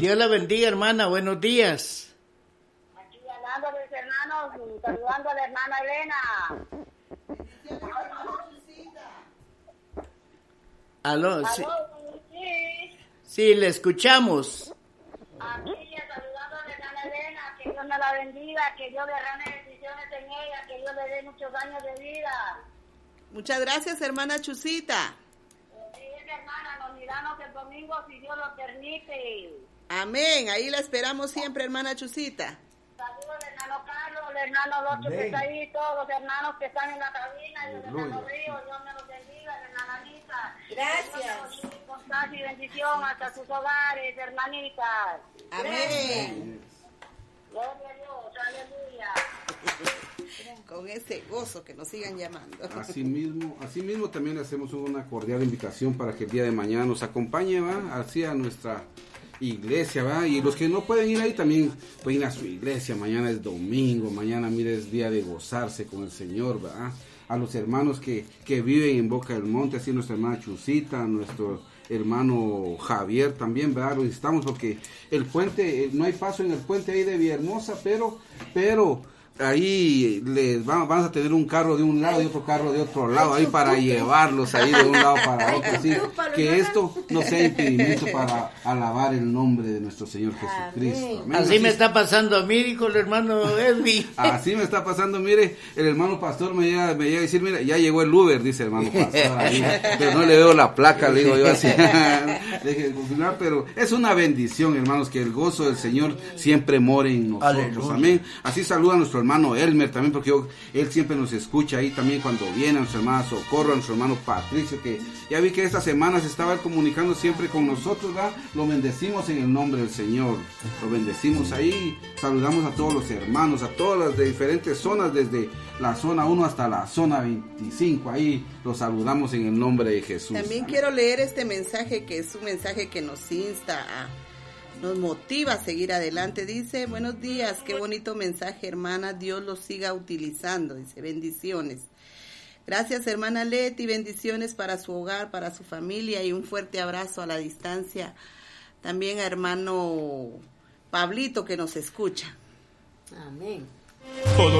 Dios la bendiga, hermana. Buenos días. Aquí hablando de los hermanos, saludando a la hermana Elena. Aló, sí. Sí. Sí, le escuchamos. Aquí saludando a la hermana Elena, que Dios me la bendiga, que Dios derrame bendiciones en ella, que Dios le dé muchos años de vida. Muchas gracias, hermana Chusita. Sí, hermana, nos miramos el domingo si Dios lo permite. Amén, ahí la esperamos siempre, hermana Chusita. Saludos al hermano Carlos, al hermano Locho que está ahí, todos los hermanos que están en la cabina, y el hermano Río, Dios me los bendiga, la hermana Anita. Gracias. Constancia y bendición hasta sus hogares, hermanitas. Amén. Gloria a Dios, aleluya. Con ese gozo que nos sigan llamando. Así mismo también le hacemos una cordial invitación para que el día de mañana nos acompañe, ¿va? Así a nuestra iglesia, ¿va? Y los que no pueden ir ahí también pueden ir a su iglesia. Mañana es domingo, mañana, mire, es día de gozarse con el Señor, ¿va? A los hermanos que viven en Boca del Monte, así nuestra hermana Chusita, nuestro hermano Javier también, ¿verdad? Lo necesitamos porque el puente, no hay paso en el puente ahí de Villahermosa, pero ahí les vamos a tener un carro de un lado y otro carro de otro lado ahí para llevarlos ahí de un lado para otro, así que esto no sea impedimento para alabar el nombre de nuestro Señor Jesucristo. Amén. Así me está pasando a mí, dijo el hermano Edwin. Así me está pasando, mire, el hermano pastor me llega a decir, mira, ya llegó el Uber, dice el hermano pastor ahí, pero no le veo la placa, le digo yo así, deje de confirmar, pero es una bendición, hermanos, que el gozo del Señor siempre more en nosotros. Aleluya. Amén. Así saluda a nuestro hermano Elmer también, porque él siempre nos escucha ahí también cuando viene, a nuestra hermana Socorro, a nuestro hermano Patricio, que ya vi que esta semana se estaba comunicando siempre con nosotros, ¿verdad? Lo bendecimos en el nombre del Señor, lo bendecimos ahí, saludamos a todos los hermanos, a todas las de diferentes zonas, desde la zona 1 hasta la zona 25, ahí los saludamos en el nombre de Jesús. También quiero leer este mensaje, que es un mensaje que nos insta nos motiva a seguir adelante. Dice: buenos días, qué bonito mensaje, hermana, Dios lo siga utilizando. Dice: bendiciones. Gracias, hermana Leti, bendiciones para su hogar, para su familia, y un fuerte abrazo a la distancia también a hermano Pablito, que nos escucha. Amén.